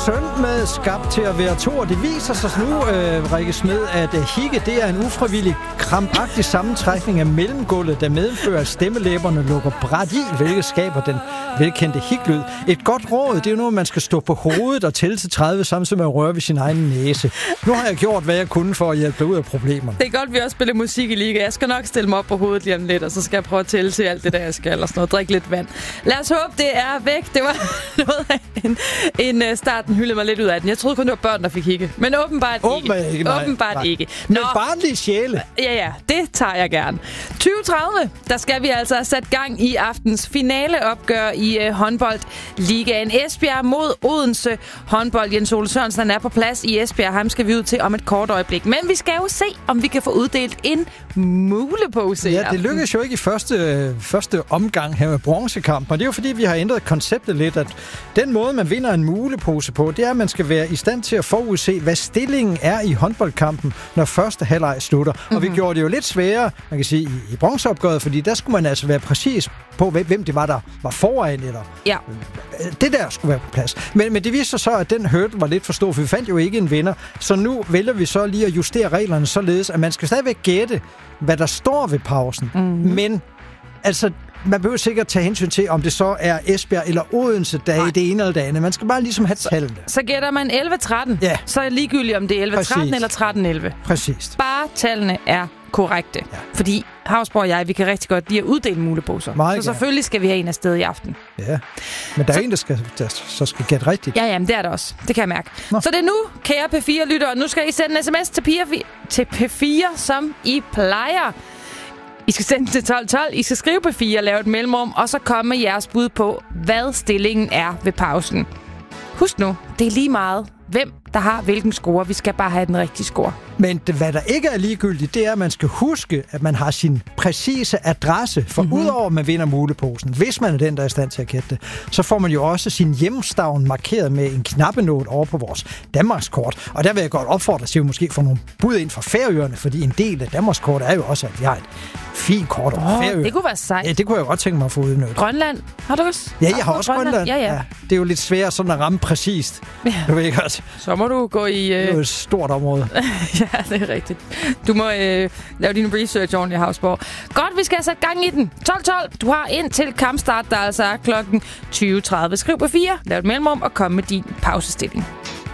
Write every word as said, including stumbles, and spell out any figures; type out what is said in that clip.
søn med skabt til at være to, og det viser sig nu, øh, Rikke Smed, at uh, hikke, det er en ufrivillig, krampagtig sammentrækning af mellemgulvet, der medfører, at stemmelæberne lukker bræt i, hvilket skaber den velkendte hiklyd. Et godt råd, det er jo noget, man skal stå på hovedet og tælle til tredive, samtidig med at røre ved sin egen næse. Nu har jeg gjort, hvad jeg kunne for at hjælpe dig ud af problemerne. Det er godt, vi også spiller musik i liga. Jeg skal nok stille mig op på hovedet lige om lidt, og så skal jeg prøve at tælle til alt det, der jeg skal, og sådan noget. Drikke lidt vand. Lad os håbe, det er væk. Det var noget af en, en starten hyldede mig lidt ud af den. Jeg troede kun, det var børn, der fik hikke. Men åbenbart, åbenbart ikke. ikke. Nej, åbenbart nej. ikke. Men barnlige sjæle. Ja, ja. Det tager jeg gerne. tyve tredive, der skal vi altså sætte gang i aftens finaleopgør i uh, håndboldligaen. Esbjerg mod Odense håndbold. Jens Ole Sørensen er på plads i Esbjerg. Ham skal vi ud til om et kort øjeblik. Men vi skal jo se, om vi kan få uddelt en mulepose. Ja, det lykkedes jo ikke i første, øh, første omgang her med bronzekampen. Og det er jo fordi, vi har ændret konceptet lidt, at den måde, man vinder en mulepose på, det er, at man skal være i stand til at forudse, hvad stillingen er i håndboldkampen, når første halvleg slutter. Mm-hmm. Og vi gjorde det jo lidt sværere, man kan sige, i, i bronzeopgøret, fordi der skulle man altså være præcis på, hvem det var, der var foran, eller ja. Det der skulle være på plads. Men, men det viste sig så, at den hurdle var lidt for stor, for vi fandt jo ikke en vinder. Så nu vælger vi så lige at justere reglerne således, at man skal stadigvæk gætte, hvad der står ved pausen. Mm-hmm. Men altså, man behøver sikkert tage hensyn til, om det så er Esbjerg eller Odense, der er i det ene eller det andet. Man skal bare ligesom have tallene. Så gætter man elleve tretten, ja. Så er det ligegyldigt, om det er elleve tretten eller tretten elleve. Præcis. Bare tallene er korrekte. Ja. Fordi Havsborg og jeg, vi kan rigtig godt lide at uddele muleposer. Meget så selvfølgelig skal vi have en afsted i aften. Ja, men der er så, en, der skal, der så skal gætte rigtigt. Ja, jamen det er det også. Det kan jeg mærke. Nå. Så det er nu, kære P fire-lyttere. Nu skal I sende en sms til, til P fire, som I plejer. I skal sende til tolv tolv. I skal skrive P fire, lave et mellemrum, og så komme med jeres bud på, hvad stillingen er ved pausen. Husk nu, det er lige meget, hvem der har hvilken score. Vi skal bare have den rigtige score. Men det, hvad der ikke er ligegyldigt, det er, at man skal huske, at man har sin præcise adresse. For mm-hmm. udover at man vinder muleposen, hvis man er den, der er i stand til at gætte det, så får man jo også sin hjemstavn markeret med en knappenål over på vores Danmarkskort. Og der vil jeg godt opfordre til, at vi måske får nogle bud ind fra Færøerne, fordi en del af Danmarkskort er jo også, at vi har et fint kort over oh, Færøerne. Det kunne være sejt. Ja, det kunne jeg godt tænke mig at få udnyttet. Grønland, har du også? Ja, jeg har også Grønland. Grønland. Ja, ja. Ja, det er jo lidt svært sådan at ramme præcist. Ja. Du ved ikke også. Så må du gå i... Øh... Det er jo et stort område. Ja, det er rigtigt. Du må øh, lave din research ordentligt, Havsborg. Godt, vi skal have sat gang i den. tolv tolv. Du har ind til kampstart, der altså er klokken tyve tredive. Skriv på fire, lav et mellemrum og kom med din pausestilling.